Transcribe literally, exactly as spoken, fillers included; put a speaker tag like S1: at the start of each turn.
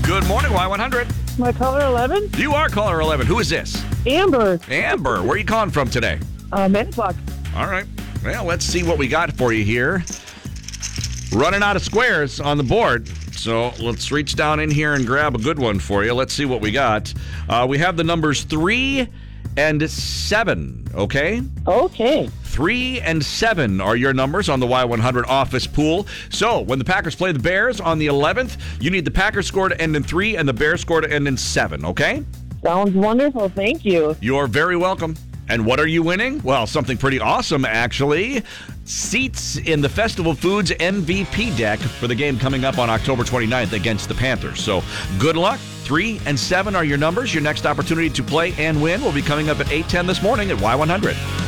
S1: Good morning, Y one hundred.
S2: My caller eleven?
S1: You are caller eleven. Who is this?
S2: Amber.
S1: Amber. Where are you calling from today?
S2: Uh, Manitowoc.
S1: All right. Well, let's see what we got for you here. Running out of squares on the board. So let's reach down in here and grab a good one for you. Let's see what we got. Uh, we have the numbers three and seven, okay?
S2: Okay.
S1: Three and seven are your numbers on the Y one hundred office pool. So when the Packers play the Bears on the eleventh, you need the Packers score to end in three and the Bears score to end in seven, okay?
S2: Sounds wonderful. Thank you.
S1: You're very welcome. And what are you winning? Well, something pretty awesome, actually. Seats in the Festival Foods M V P deck for the game coming up on October twenty-ninth against the Panthers. So good luck. Three and seven are your numbers. Your next opportunity to play and win will be coming up at eight ten this morning at Y one hundred.